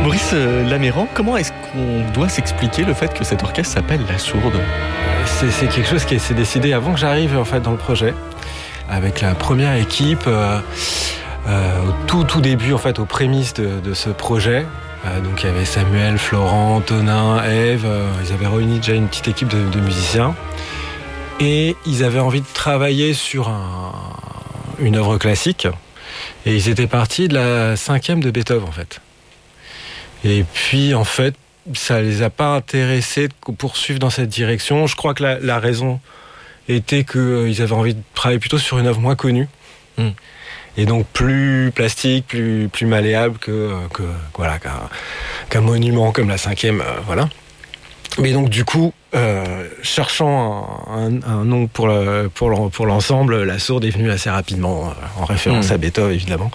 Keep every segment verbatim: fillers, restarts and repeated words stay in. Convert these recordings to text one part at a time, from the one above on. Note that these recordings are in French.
Maurice Laméran, comment est-ce qu'on doit s'expliquer le fait que cet orchestre s'appelle La Sourde ? C'est, c'est quelque chose qui s'est décidé avant que j'arrive en fait dans le projet, avec la première équipe, euh, euh, au tout tout début en fait, aux prémices de, de ce projet. Euh, donc il y avait Samuel, Florent, Tonin, Ève. Euh, ils avaient réuni déjà une petite équipe de, de musiciens et ils avaient envie de travailler sur un, une œuvre classique. Et ils étaient partis de la cinquième de Beethoven en fait. Et puis en fait, ça les a pas intéressés de poursuivre dans cette direction. Je crois que la, la raison était qu'ils euh, avaient envie de travailler plutôt sur une œuvre moins connue. Mm. Et donc plus plastique, plus, plus malléable que, que, voilà, qu'un, qu'un monument comme la cinquième. Euh, voilà. Mais donc du coup, euh, cherchant un, un, un nom pour, le, pour, le, pour l'ensemble, La Sourde est venue assez rapidement, euh, en référence mmh. à Beethoven évidemment.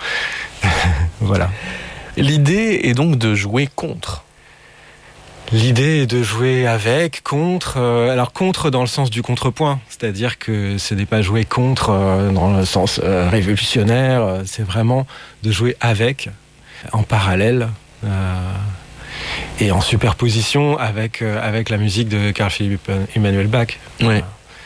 Voilà. L'idée est donc de jouer contre. L'idée est de jouer avec, contre, euh, alors contre dans le sens du contrepoint, c'est-à-dire que ce n'est pas jouer contre euh, dans le sens euh, révolutionnaire, euh, c'est vraiment de jouer avec, en parallèle, euh, et en superposition avec, euh, avec la musique de Carl Philipp Emanuel Bach. Ouais.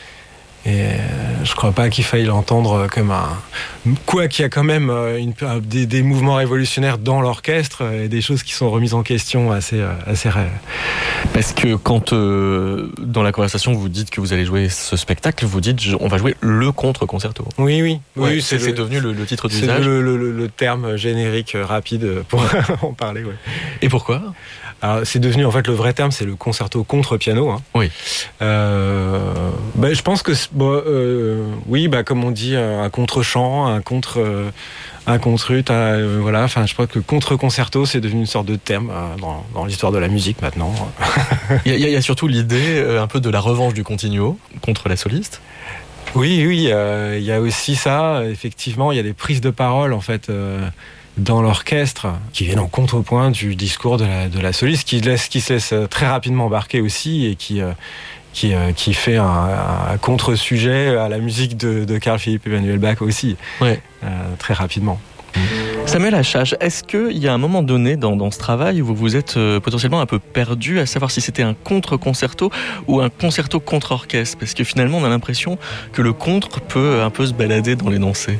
Et euh, je crois pas qu'il faille l'entendre comme un... Quoi qu'il y a quand même euh, une, des, des mouvements révolutionnaires dans l'orchestre et des choses qui sont remises en question assez... assez Parce que quand, euh, dans la conversation, vous dites que vous allez jouer ce spectacle, vous dites on va jouer le contre-concerto. Oui, oui. Ouais, oui c'est, c'est, le, c'est devenu le, le titre d'usage. C'est le, le, le, le terme générique rapide pour en parler. Ouais. Et pourquoi ? Alors, c'est devenu, en fait, le vrai terme, c'est le concerto contre-piano. Hein. Oui. Euh, bah, je pense que, bon, euh, oui, bah, comme on dit, un contre-chant, un contre, euh, un contre-ut, euh, voilà. Enfin, je crois que contre-concerto, c'est devenu une sorte de terme euh, dans, dans l'histoire de la musique maintenant. Il y, y a surtout l'idée euh, un peu de la revanche du continuo contre la soliste. Oui, oui, il euh, y a aussi ça. Effectivement, il y a des prises de parole, en fait. Euh, dans l'orchestre, qui viennent en contrepoint du discours de la, de la soliste, qui, laisse, qui se laisse très rapidement embarquer aussi, et qui, euh, qui, euh, qui fait un, un contre-sujet à la musique de, de Carl Philipp Emanuel Bach aussi, ouais. euh, très rapidement. Samuel Achach, est-ce qu'il y a un moment donné dans, dans ce travail où vous vous êtes euh, potentiellement un peu perdu à savoir si c'était un contre-concerto ou un concerto contre-orchestre ? Parce que finalement, on a l'impression que le contre peut un peu se balader dans l'énoncé.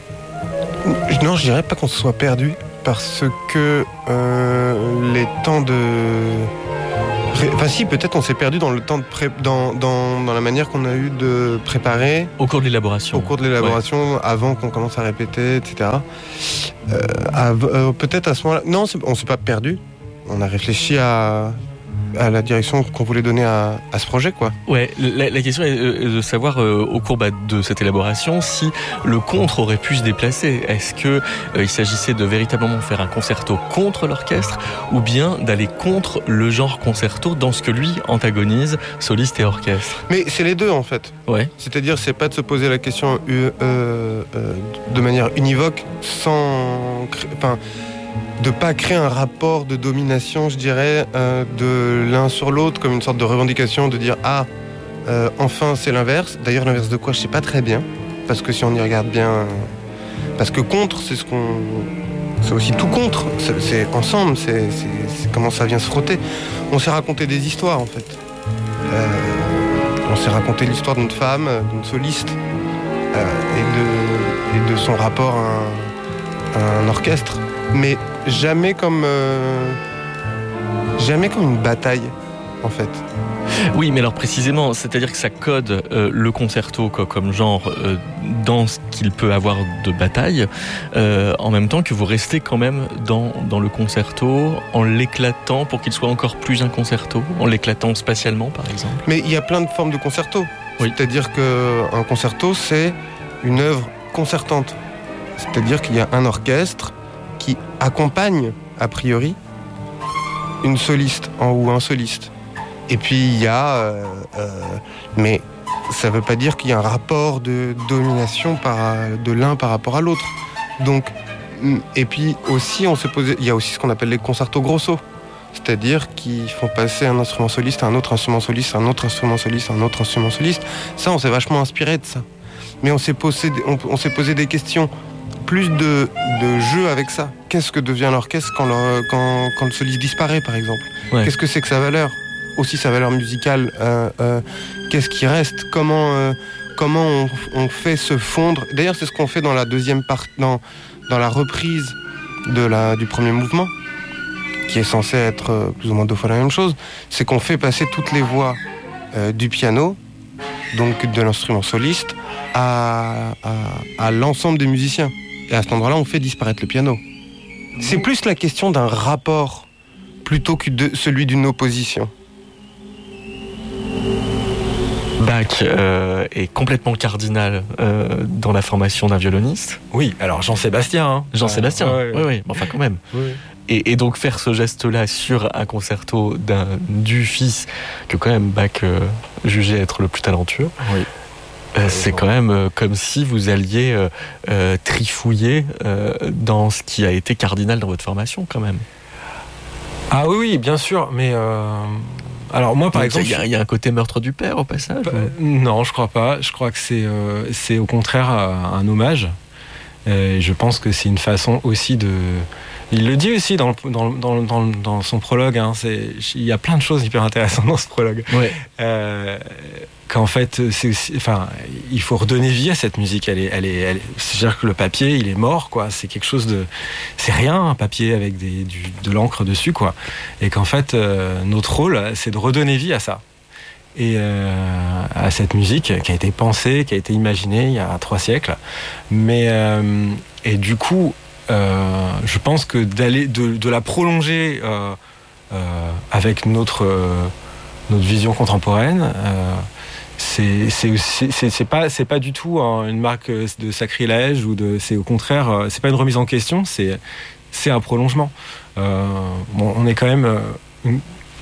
Non, je dirais pas qu'on se soit perdu, parce que euh, les temps de... Enfin si, peut-être on s'est perdu dans le temps de pré... dans, dans, dans la manière qu'on a eu de préparer... Au cours de l'élaboration. Au cours de l'élaboration, ouais. Avant qu'on commence à répéter, et cetera. Euh, à, euh, peut-être à ce moment-là... Non, c'est... on s'est pas perdu. On a réfléchi à... à la direction qu'on voulait donner à, à ce projet, quoi. Ouais, la, la question est de savoir euh, au cours bah, de cette élaboration si le contre aurait pu se déplacer. Est-ce que euh, il s'agissait de véritablement faire un concerto contre l'orchestre ou bien d'aller contre le genre concerto dans ce que lui antagonise, soliste et orchestre ? Mais c'est les deux en fait. Ouais. C'est-à-dire c'est pas de se poser la question euh, euh, de manière univoque sans, enfin. de pas créer un rapport de domination, je dirais, euh, de l'un sur l'autre, comme une sorte de revendication, de dire ah, euh, enfin c'est l'inverse. D'ailleurs l'inverse de quoi, je sais pas très bien, parce que si on y regarde bien, euh, parce que contre, c'est ce qu'on, c'est aussi tout contre. C'est, c'est ensemble, c'est, c'est, c'est comment ça vient se frotter. On s'est raconté des histoires en fait. Euh, on s'est raconté l'histoire d'une femme, d'une soliste, euh, et de et de son rapport à un, à un orchestre. Mais jamais comme euh, jamais comme une bataille en fait. Oui, mais alors précisément, c'est-à-dire que ça code euh, le concerto quoi, comme genre euh, dans ce qu'il peut avoir de bataille, euh, en même temps que vous restez quand même dans, dans le concerto en l'éclatant pour qu'il soit encore plus un concerto, en l'éclatant spatialement par exemple. Mais il y a plein de formes de concerto. Oui. C'est-à-dire qu'un concerto c'est une œuvre concertante. C'est-à-dire qu'il y a un orchestre qui accompagne, a priori, une soliste en, ou un soliste. Et puis il y a... Euh, euh, mais ça ne veut pas dire qu'il y a un rapport de domination par, de l'un par rapport à l'autre. Donc, et puis aussi, on s'est posé, il y a aussi ce qu'on appelle les concertos grosso. C'est-à-dire qu'ils font passer un instrument soliste à un autre instrument soliste, un autre instrument soliste, un autre instrument soliste. Ça, on s'est vachement inspiré de ça. Mais on s'est posé, on, on s'est posé des questions plus de, de jeu avec ça. Qu'est-ce que devient l'orchestre quand, le, quand, quand le soliste disparaît, par exemple? Ouais. Qu'est-ce que c'est que sa valeur? Aussi sa valeur musicale. Euh, euh, qu'est-ce qui reste? Comment, euh, comment on, on fait se fondre? D'ailleurs, c'est ce qu'on fait dans la deuxième partie, dans, dans la reprise de la, du premier mouvement, qui est censé être plus ou moins deux fois la même chose. C'est qu'on fait passer toutes les voix euh, du piano, donc de l'instrument soliste, à, à, à l'ensemble des musiciens. Et à cet endroit-là, on fait disparaître le piano. C'est plus la question d'un rapport plutôt que de celui d'une opposition. Bach euh, est complètement cardinal euh, dans la formation d'un violoniste. Oui, alors Jean-Sébastien. Hein. Jean-Sébastien, euh, oui, oui, enfin quand même. Oui. Et, et donc faire ce geste-là sur un concerto d'un, du fils que quand même Bach euh, jugeait être le plus talentueux, oui. euh, c'est quand même euh, comme si vous alliez euh, euh, trifouiller euh, dans ce qui a été cardinal dans votre formation quand même. Ah oui, oui, bien sûr, mais... Euh... Alors moi, par donc, exemple... Il y, y a un côté meurtre du père au passage bah, non, je crois pas. Je crois que c'est, euh, c'est au contraire un hommage. Et je pense que c'est une façon aussi de... Il le dit aussi dans, le, dans, dans, dans, dans son prologue. Hein, c'est, il y a plein de choses hyper intéressantes dans ce prologue. Ouais. Euh, qu'en fait, c'est aussi, enfin, il faut redonner vie à cette musique. Elle est, elle est, elle est, c'est-à-dire que le papier, il est mort, quoi. C'est quelque chose de, c'est rien, un papier avec des, du, de l'encre dessus, quoi. Et qu'en fait, euh, notre rôle, c'est de redonner vie à ça. Et euh, à cette musique qui a été pensée, qui a été imaginée il y a trois siècles. Mais euh, et du coup, euh, je pense que d'aller de, de la prolonger euh, euh, avec notre euh, notre vision contemporaine, euh, c'est c'est c'est c'est pas c'est pas du tout hein, une marque de sacrilège ou de c'est au contraire c'est pas une remise en question, c'est c'est un prolongement. Euh, bon, on est quand même une,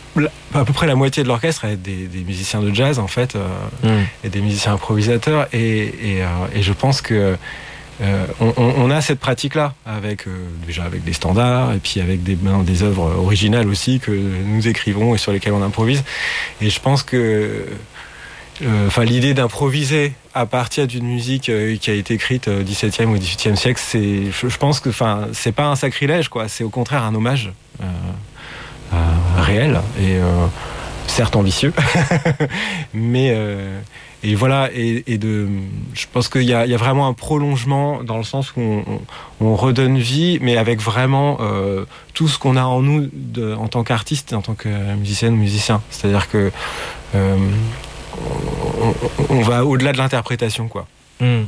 à peu près la moitié de l'orchestre est des, des musiciens de jazz en fait euh, mmh. et des musiciens improvisateurs et, et, euh, et je pense que euh, on, on a cette pratique là avec euh, déjà avec des standards et puis avec des, ben, des œuvres originales aussi que nous écrivons et sur lesquelles on improvise et je pense que enfin euh, l'idée d'improviser à partir d'une musique euh, qui a été écrite au dix-septième ou dix-huitième siècle c'est je, je pense que enfin c'est pas un sacrilège quoi c'est au contraire un hommage euh, Euh, réel et euh, certes ambitieux mais euh, et voilà et, et de je pense qu'il y a, il y a vraiment un prolongement dans le sens où on, on, on redonne vie mais avec vraiment euh, tout ce qu'on a en nous de, en tant qu'artiste en tant que musicienne ou musicien c'est à dire que euh, on, on va au-delà de l'interprétation quoi mm. et,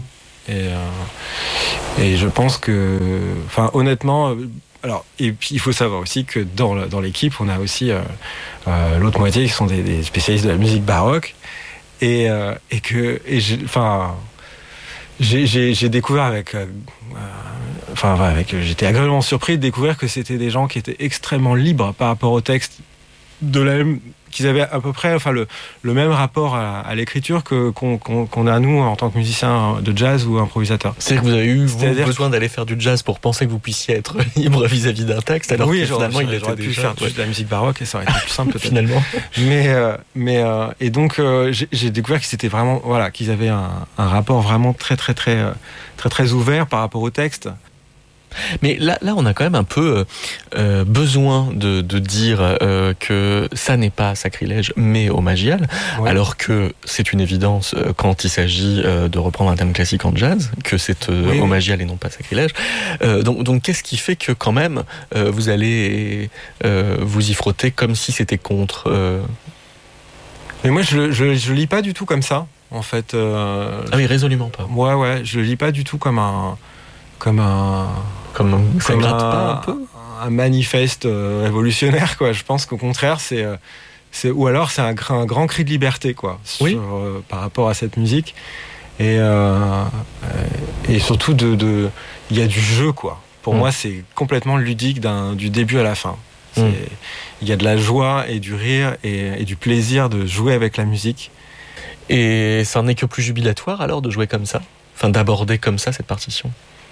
euh, et je pense que enfin honnêtement alors, et puis il faut savoir aussi que dans, le, dans l'équipe, on a aussi euh, euh, l'autre moitié qui sont des, des spécialistes de la musique baroque. Et, euh, et que, et j'ai, enfin, j'ai, j'ai, j'ai découvert avec, euh, enfin, avec, j'étais agréablement surpris de découvrir que c'était des gens qui étaient extrêmement libres par rapport au texte, de la même, qu'ils avaient à peu près, enfin, le, le même rapport à, à l'écriture que, qu'on, qu'on, qu'on a nous en tant que musiciens de jazz ou improvisateurs. C'est-à-dire que vous avez eu vous, besoin d'aller faire du jazz pour penser que vous puissiez être libre vis-à-vis d'un texte, alors oui, que genre, finalement il était pu déjà, faire ouais. juste de la musique baroque et ça aurait été plus simple peut-être. Finalement. Mais euh, mais euh, et donc euh, j'ai, j'ai découvert que c'était vraiment voilà qu'ils avaient un, un rapport vraiment très très très très très ouvert par rapport au texte. Mais là, là, on a quand même un peu euh, besoin de, de dire euh, que ça n'est pas sacrilège, mais hommagial, ouais. alors que c'est une évidence euh, quand il s'agit euh, de reprendre un thème classique en jazz, que c'est euh, oui, hommagial oui. et non pas sacrilège. Euh, donc, donc, qu'est-ce qui fait que quand même euh, vous allez euh, vous y frotter comme si c'était contre euh... Mais moi, je, je, je lis pas du tout comme ça, en fait. Euh, ah oui, résolument pas. Ouais, ouais, je le lis pas du tout comme un, comme un. Comme, un, ça comme gratte un, pas un peu un manifeste euh, révolutionnaire quoi. Je pense qu'au contraire c'est, euh, c'est ou alors c'est un, un grand cri de liberté quoi sur, oui. euh, par rapport à cette musique et euh, et surtout de de il y a du jeu quoi. Pour mmh. moi c'est complètement ludique d'un du début à la fin. Il mmh. y a de la joie et du rire et, et du plaisir de jouer avec la musique. Et ça n'est que plus jubilatoire alors de jouer comme ça, enfin d'aborder comme ça cette partition.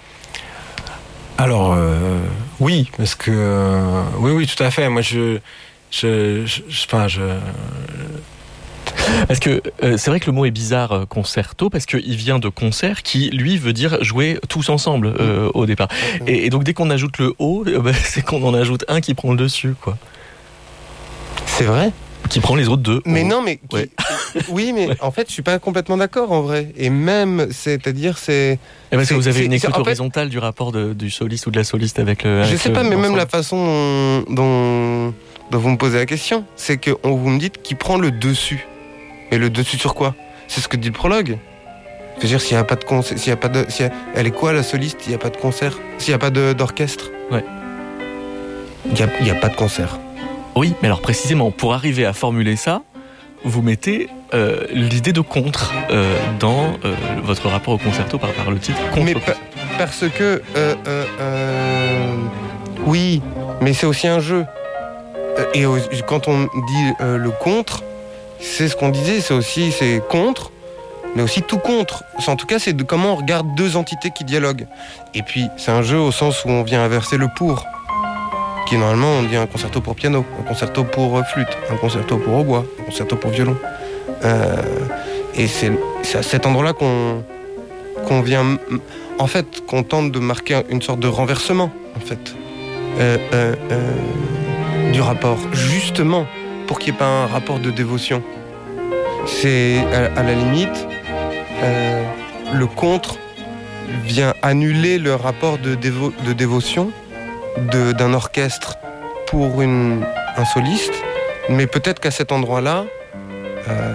Alors euh, oui, parce que euh, oui, oui, tout à fait. Moi, je, je, je, enfin, je. Parce que euh, c'est vrai que le mot est bizarre, euh, concerto, parce qu'il vient de concert, qui lui veut dire jouer tous ensemble euh, mmh. au départ. Mmh. Et, et donc dès qu'on ajoute le O, euh, bah, c'est qu'on en ajoute un qui prend le dessus, quoi. C'est vrai ? Qui prend les autres deux. Mais non, mais qui... ouais. oui, mais ouais. en fait, je suis pas complètement d'accord en vrai. Et même, c'est-à-dire, c'est. Et parce c'est, que vous avez c'est, une écoute en horizontale fait... du rapport de, du soliste ou de la soliste avec le. Avec je sais le, pas, mais ensemble. Même la façon dont, dont, dont vous me posez la question, c'est que on, vous me dites qui prend le dessus. Et le dessus sur quoi ? C'est ce que dit le prologue. Je veux dire, s'il y a pas de concert, s'il y a pas de, s'il y a, elle est quoi la soliste ? S'il y a pas de concert, s'il y a pas de, d'orchestre. Ouais. Il y a, il y a pas de concert. Oui, mais alors précisément, pour arriver à formuler ça, vous mettez euh, l'idée de contre euh, dans euh, votre rapport au concerto par, par le titre contre. Mais pa- parce que euh, euh, euh, oui, mais c'est aussi un jeu. Et euh, quand on dit euh, le contre, c'est ce qu'on disait, c'est aussi c'est contre, mais aussi tout contre. En tout cas, c'est de comment on regarde deux entités qui dialoguent. Et puis c'est un jeu au sens où on vient inverser le pour. Qui normalement on dit un concerto pour piano, un concerto pour flûte, un concerto pour hautbois, un concerto pour violon. Euh, et c'est, c'est à cet endroit-là qu'on, qu'on vient, en fait, qu'on tente de marquer une sorte de renversement, en fait, euh, euh, euh, du rapport, justement, pour qu'il n'y ait pas un rapport de dévotion. C'est, à, à la limite, euh, le contre vient annuler le rapport de, dévo- de dévotion De, d'un orchestre pour une, un soliste, mais peut-être qu'à cet endroit-là, euh,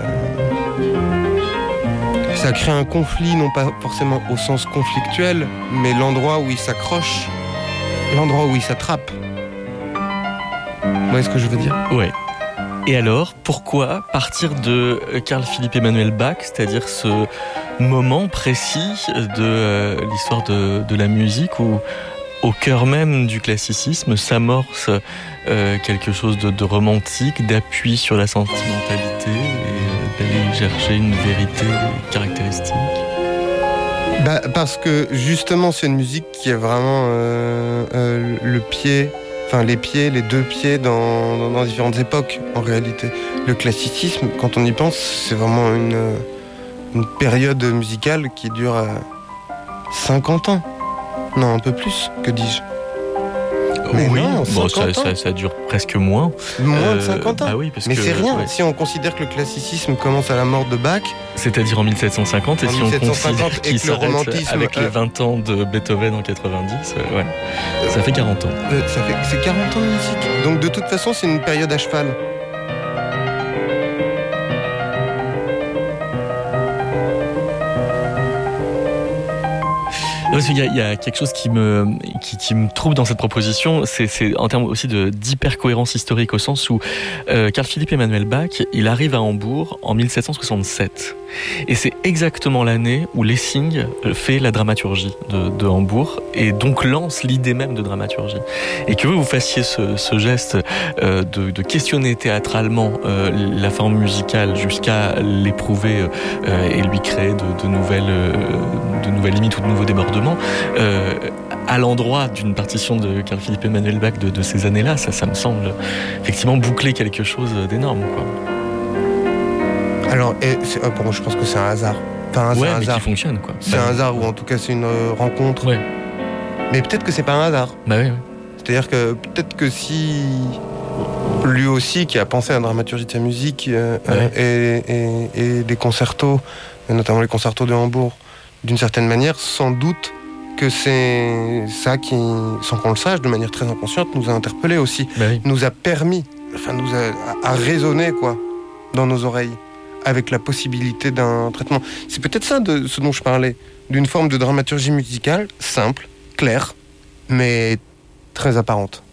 ça crée un conflit, non pas forcément au sens conflictuel, mais l'endroit où il s'accroche, l'endroit où il s'attrape. Vous voyez ce que je veux dire ? Ouais. Et alors, pourquoi partir de Carl Philipp Emanuel Bach, c'est-à-dire ce moment précis de euh, l'histoire de, de la musique où au cœur même du classicisme s'amorce euh, quelque chose de, de romantique, d'appui sur la sentimentalité et euh, d'aller chercher une vérité caractéristique. Bah, parce que justement c'est une musique qui a vraiment euh, euh, le pied, enfin les pieds, les deux pieds dans, dans, dans différentes époques en réalité. Le classicisme, quand on y pense, c'est vraiment une, une période musicale qui dure euh, cinquante ans. Non, un peu plus, que dis-je ? Mais oui, non, bon, ça, ça, ça dure presque moins. Moins euh, de cinquante ans. Bah oui, parce mais que, c'est rien, ouais. Si on considère que le classicisme commence à la mort de Bach. C'est-à-dire en mille sept cent cinquante, et si on considère qu'il s'arrête avec euh... les vingt ans de Beethoven en quatre-vingt-dix, euh, ouais, euh, ça fait quarante ans. Euh, ça fait, c'est quarante ans de musique. Donc de toute façon, c'est une période à cheval. Parce qu'il y a, il y a quelque chose qui me, qui, qui me trouble dans cette proposition, c'est, c'est en termes aussi de, d'hyper-cohérence historique, au sens où euh, Carl Philipp Emanuel Bach, il arrive à Hambourg en mille sept cent soixante-sept. Et c'est exactement l'année où Lessing fait la dramaturgie de, de Hambourg et donc lance l'idée même de dramaturgie. Et que vous, vous fassiez ce, ce geste euh, de, de questionner théâtralement euh, la forme musicale jusqu'à l'éprouver euh, et lui créer de, de, nouvelles, euh, de nouvelles limites ou de nouveaux débordements, euh, à l'endroit d'une partition de Carl Philipp Emanuel Bach de, de ces années-là, ça, ça me semble effectivement boucler quelque chose d'énorme, quoi. Alors, et c'est, euh, pour moi, je pense que c'est un hasard. Enfin, ouais, c'est un mais hasard. qui fonctionne, quoi. C'est bah, un hasard, ou en tout cas, c'est une euh, rencontre. Ouais. Mais peut-être que c'est pas un hasard. Bah oui, oui. C'est-à-dire que peut-être que si lui aussi, qui a pensé à la dramaturgie de sa musique euh, ouais. euh, et, et, et des concertos, notamment les concertos de Hambourg, d'une certaine manière, sans doute que c'est ça qui, sans qu'on le sache, de manière très inconsciente, nous a interpellés aussi, bah oui. nous a permis, enfin, nous a, a, a résonné, quoi, dans nos oreilles, avec la possibilité d'un traitement. C'est peut-être ça de ce dont je parlais, d'une forme de dramaturgie musicale simple, claire, mais très apparente.